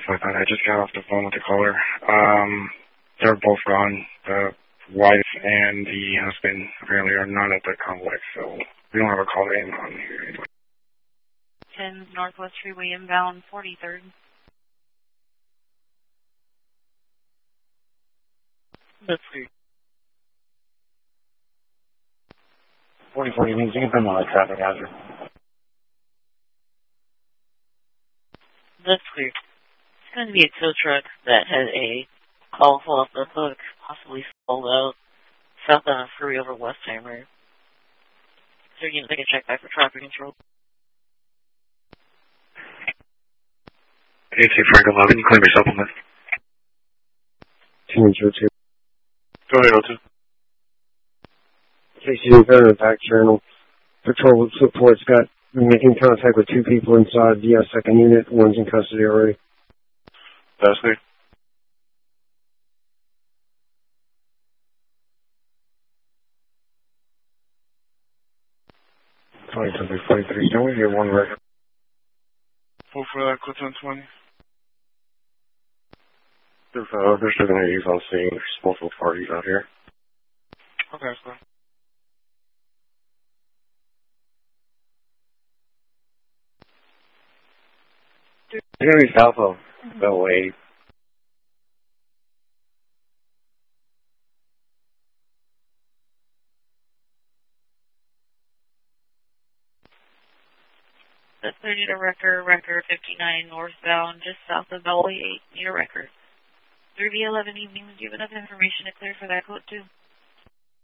with that. I just got off the phone with the caller. They're both gone. The wife and the husband apparently are not at the complex, so we don't have a caller in on here anyway. 10 Northwest Freeway inbound 43rd. Let's see. 4040 means you can put them on a traffic hazard. That's clear. It's going to be a tow truck that had a call fall off the hook, possibly sold out, southbound freeway over Westheimer. So you're going to take a check back for traffic control. AC Frank 11, you claim your supplement. 202. Go ahead, O2. Casey, you've got an back channel. Patrol support's got making contact with two people inside the second unit. One's in custody already. That's clear. Something 43. Can we get one record? Full for that, clip 1020. They're still going to use on scene. There's multiple parties out here. Okay, that's fine. They're going to be south of Bellway. That's 30 to record 59 northbound, just south of Bellway 8, need a record. 3B11 evening, do you have enough information to clear for that code too?